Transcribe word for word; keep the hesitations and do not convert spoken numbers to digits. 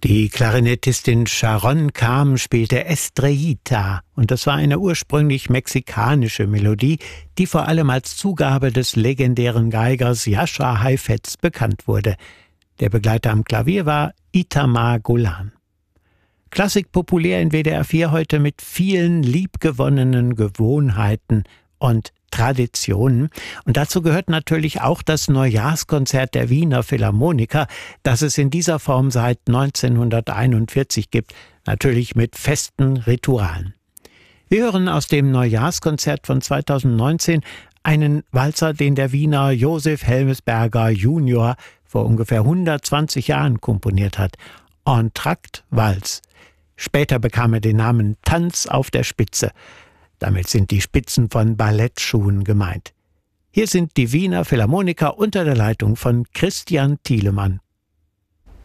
Die Klarinettistin Sharon Kam spielte Estrellita und das war eine ursprünglich mexikanische Melodie, die vor allem als Zugabe des legendären Geigers Jascha Heifetz bekannt wurde. Der Begleiter am Klavier war Itamar Golan. Klassik populär in W D R vier heute mit vielen liebgewonnenen Gewohnheiten und Traditionen. Und dazu gehört natürlich auch das Neujahrskonzert der Wiener Philharmoniker, das es in dieser Form seit neunzehnhunderteinundvierzig gibt, natürlich mit festen Ritualen. Wir hören aus dem Neujahrskonzert von zweitausendneunzehn einen Walzer, den der Wiener Josef Helmesberger Junior vor ungefähr hundertzwanzig Jahren komponiert hat. Entr'acte Walz. Später bekam er den Namen Tanz auf der Spitze. Damit sind die Spitzen von Ballettschuhen gemeint. Hier sind die Wiener Philharmoniker unter der Leitung von Christian Thielemann